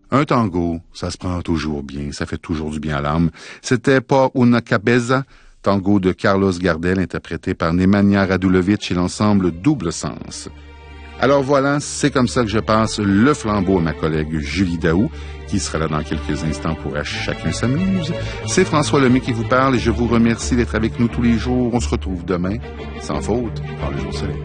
Un tango, ça se prend toujours bien, ça fait toujours du bien à l'âme. C'était Por una cabeza, tango de Carlos Gardel, interprété par Nemanja Radulovic et l'ensemble Double Sens. Alors voilà, c'est comme ça que je passe le flambeau à ma collègue Julie Daou, qui sera là dans quelques instants pour À chacun s'amuse. C'est François Lemay qui vous parle et je vous remercie d'être avec nous tous les jours. On se retrouve demain, sans faute, par le jour soleil.